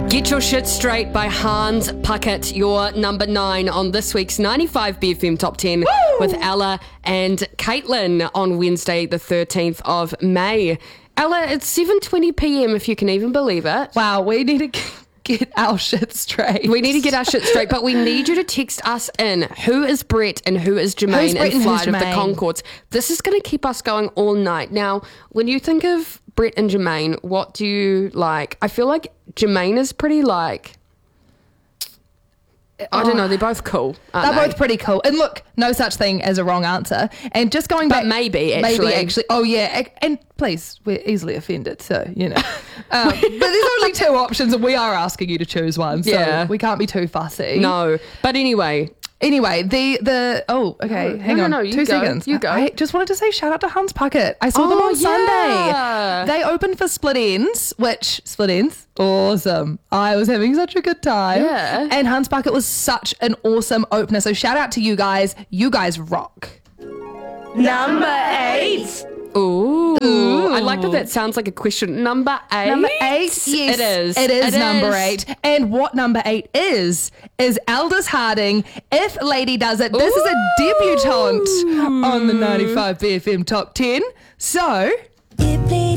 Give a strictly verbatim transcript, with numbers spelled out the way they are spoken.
Get Your Shit Straight by Hans Puckett, your number nine on this week's ninety-five B F M Top ten. Woo! With Ella and Caitlin on Wednesday the thirteenth of May. Ella, it's seven twenty p.m. if you can even believe it. Wow, we need to get our shit straight. We need to get our shit straight, but we need you to text us in. Who is Brett and who is Jermaine in Flight of the Conchords? This is going to keep us going all night. Now, when you think of Brett and Jermaine, what do you like? I feel like Jermaine is pretty like... I don't know, they're both cool, aren't They're they? both pretty cool. And look, no such thing as a wrong answer. And just going back... But maybe, actually. Maybe, actually. Oh, yeah. And please, we're easily offended, so, you know. um, but there's only two options, and we are asking you to choose one, so Yeah. we can't be too fussy. No. But anyway... Anyway, the, the oh, okay, No, hang no, on, no, no, you two go, seconds. you go. I just wanted to say shout out to Hans Puckett. I saw them Oh, on yeah. Sunday. They opened for Split Ends, which, Split Ends, awesome. I was having such a good time. Yeah. And Hans Puckett was such an awesome opener. So shout out to you guys. You guys rock. Number eight. Ooh. Ooh. I like that that sounds like a question. Number eight? Number eight, yes. It is. It is It number is. eight. And what number eight is, is Aldous Harding, If Lady Does It. This Ooh. is a debutante on the ninety-five B F M Top ten. So... If Lady